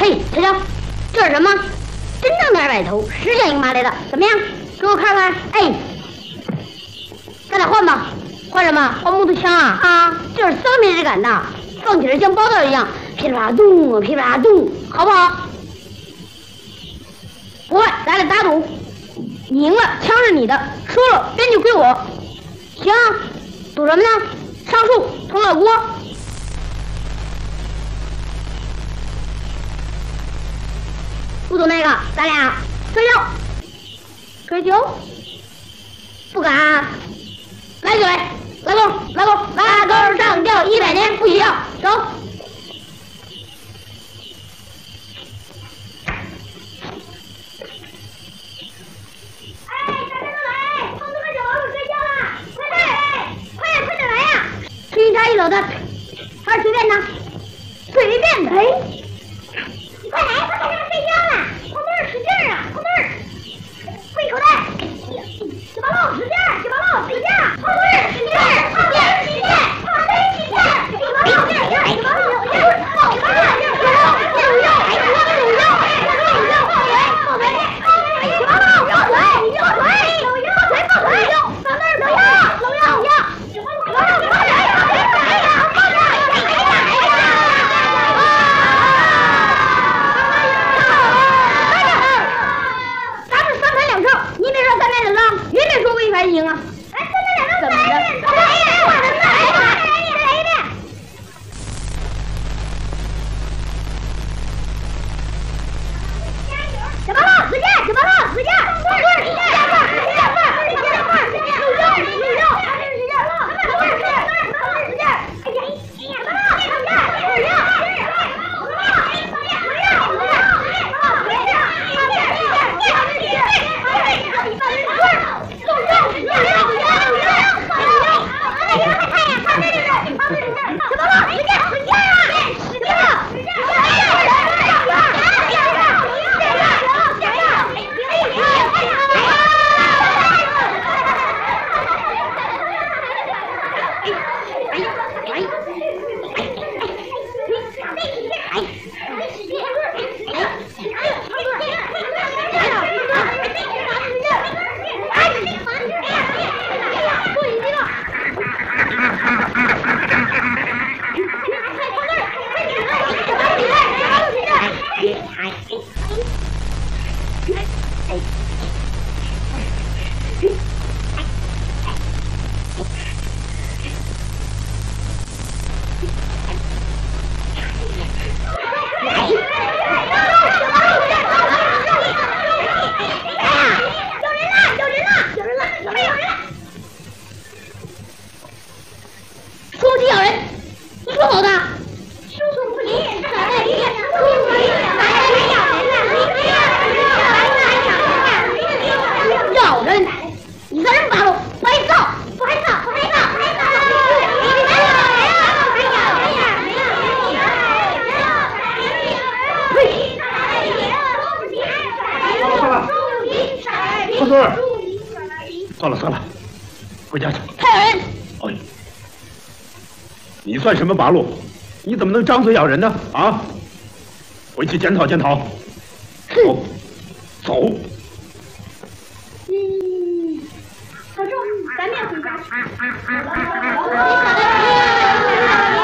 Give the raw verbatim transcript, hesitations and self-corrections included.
嘿，瞧瞧，这是什么？真正的二百头，十两银麻来的，怎么样？给我看看。哎，咱俩换吧。换什么？换木头枪啊！啊，就是桑皮质感的，放起来像包道一样，噼里啪啦咚啊，噼里啪啦咚，好不好？不换，咱俩打赌，你赢了，枪是你的；输了，编就归我。行啊，赌什么呢？上树，铜老锅。不赌那个，咱俩追究。追究？不敢、啊。来就来，拉钩，拉钩，拉钩上吊一百年不许要，走。哎，大家都来，同志们就往里睡觉了，快点，快点，快点来呀！吃一茶一走的，还是随便的，随便的。哎，你快来，快给他们睡觉了，胖妹儿使劲啊，胖妹儿，会口袋。小八路使劲，小八路使劲，胖妹儿使劲，胖妹儿使劲，胖妹儿使劲，小八路使劲，小八路使劲，好吧，有肉，有肉，有肉，有肉，放腿，放腿，小八路放腿，放腿，有肉，放腿，有肉，胖妹儿不要，不要，不要，小八路放腿，放腿，哎呀，放腿，哎呀，哎呀，咱们三盘两胜，你别说三盘两胜。别别说违反赢啊！哎，咱们两个怎么的？再来一遍，再来一遍，再来一遍！小八路，使劲！小八路，使劲！放棍儿，使劲！放棍儿，使劲！放棍儿，使劲！放棍儿，使劲！有肉，有肉！放棍儿，使劲！放棍儿，使劲！放棍儿，使劲！哎呀，哎呀，小八路，使劲！有肉，有肉！ 算了算了，回家去。 还有人！ 哎，你算什么八路？你怎么能张嘴咬人呢？啊！回去检讨检讨。走，走。 嗯，小周，咱们也回家。